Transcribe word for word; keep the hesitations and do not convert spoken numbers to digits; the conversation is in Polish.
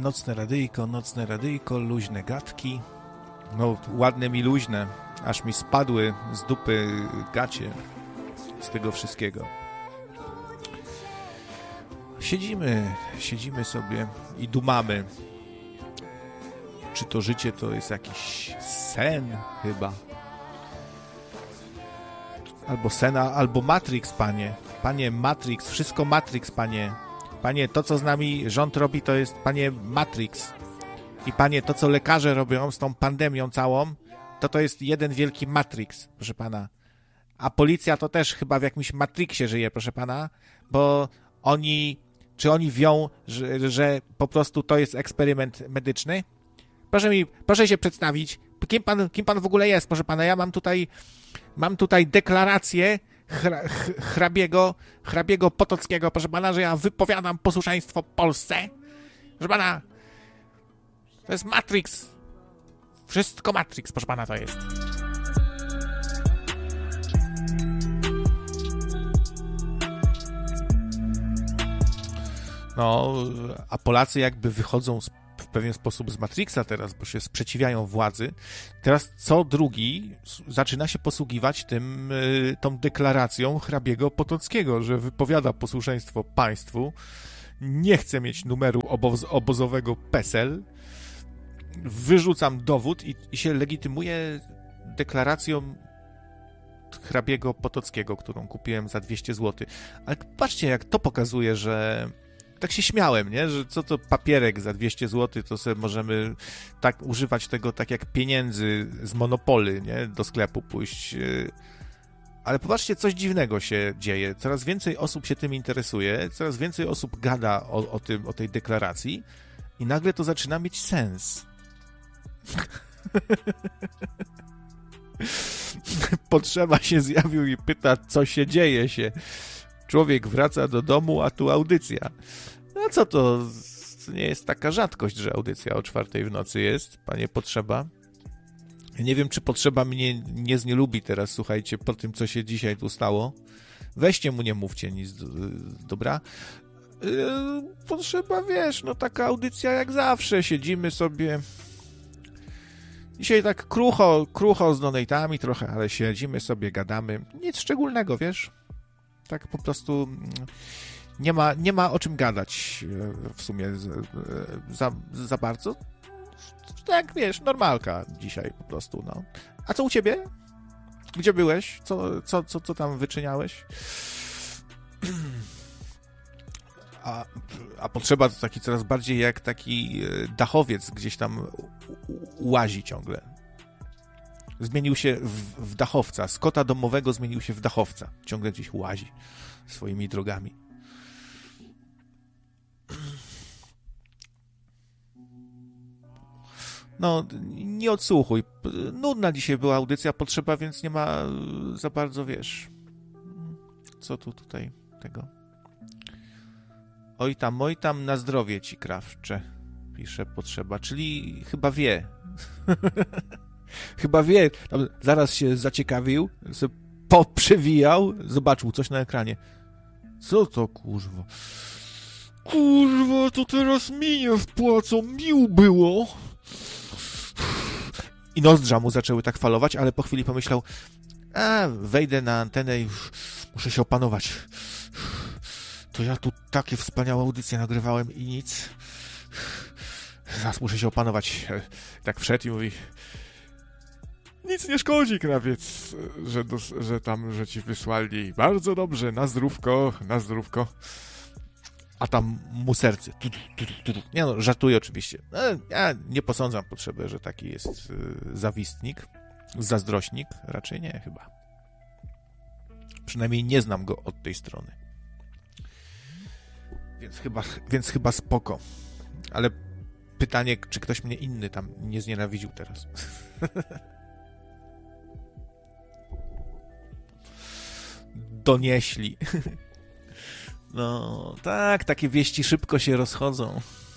Nocne radyjko, nocne radyjko, luźne gadki. No, ładne mi luźne, aż mi spadły z dupy gacie z tego wszystkiego. Siedzimy, siedzimy sobie i dumamy. Czy to życie to jest jakiś sen chyba? Albo sena, albo Matrix, panie. Panie, Matrix, wszystko Matrix, panie. Panie, to co z nami rząd robi, to jest, panie, Matrix. I panie, to co lekarze robią z tą pandemią całą, to to jest jeden wielki Matrix, proszę pana. A policja to też chyba w jakimś Matrixie żyje, proszę pana, bo oni, czy oni wią, że, że po prostu to jest eksperyment medyczny? Proszę mi, proszę się przedstawić, kim pan, kim pan w ogóle jest, proszę pana, ja mam tutaj, mam tutaj deklarację hra, hrabiego, hrabiego Potockiego, proszę pana, że ja wypowiadam posłuszeństwo Polsce. Proszę pana, to jest Matrix. Wszystko Matrix, proszę pana, to jest. No, a Polacy jakby wychodzą z, w pewien sposób z Matrixa teraz, bo się sprzeciwiają władzy. Teraz co drugi zaczyna się posługiwać tym, tą deklaracją hrabiego Potockiego, że wypowiada posłuszeństwo państwu, nie chce mieć numeru oboz, obozowego PESEL, wyrzucam dowód i, i się legitymuje deklaracją hrabiego Potockiego, którą kupiłem za dwieście złotych. Ale patrzcie, jak to pokazuje, że tak się śmiałem, nie? Że co to papierek za dwieście złotych, to sobie możemy tak używać tego tak jak pieniędzy z Monopoly, nie? Do sklepu pójść. Ale popatrzcie, coś dziwnego się dzieje. Coraz więcej osób się tym interesuje, coraz więcej osób gada o, o tym, o tej deklaracji i nagle to zaczyna mieć sens. Potrzeba się zjawił i pyta, co się dzieje się. Człowiek wraca do domu, a tu audycja. No co to? To nie jest taka rzadkość, że audycja o czwartej w nocy jest, panie Potrzeba. Ja nie wiem, czy Potrzeba mnie nie znielubi teraz, słuchajcie, po tym, co się dzisiaj tu stało. Weźcie mu, nie mówcie nic, dobra? Yy, Potrzeba, wiesz, no taka audycja jak zawsze, siedzimy sobie. Dzisiaj tak krucho, krucho z donatami trochę, ale siedzimy sobie, gadamy. Nic szczególnego, wiesz? Tak po prostu nie ma, nie ma o czym gadać w sumie za, za bardzo. Tak, wiesz, normalka dzisiaj po prostu, no. A co u ciebie? Gdzie byłeś? Co, co, co, co tam wyczyniałeś? A, a Potrzeba to taki coraz bardziej jak taki dachowiec gdzieś tam łazi ciągle. Zmienił się w, w dachowca. Z kota domowego zmienił się w dachowca. Ciągle gdzieś łazi swoimi drogami. No, nie odsłuchuj. Nudna dzisiaj była audycja Potrzeba, więc nie ma za bardzo, wiesz, co tu tutaj tego. Oj tam, oj tam, na zdrowie ci, krawcze, pisze Potrzeba, czyli chyba wie. Chyba wie. Tam zaraz się zaciekawił, sobie poprzewijał, zobaczył coś na ekranie. Co to, kurwa? Kurwa, to teraz mi nie wpłacą, mił było. I nozdrza mu zaczęły tak falować, ale po chwili pomyślał, a wejdę na antenę i już muszę się opanować. To ja tu takie wspaniałe audycje nagrywałem i nic. Zaraz muszę się opanować. Tak wszedł i mówi, nic nie szkodzi, krawiec, że, do, że tam, że ci wysłali. Bardzo dobrze, na zdrówko, na zdrówko. A tam mu serce. Nie no, żartuję oczywiście. Ja nie posądzam Potrzeby, że taki jest zawistnik, zazdrośnik. Raczej nie, chyba. Przynajmniej nie znam go od tej strony. Więc chyba, więc chyba spoko. Ale pytanie, czy ktoś mnie inny tam nie znienawidził teraz. Donieśli. No tak, takie wieści szybko się rozchodzą.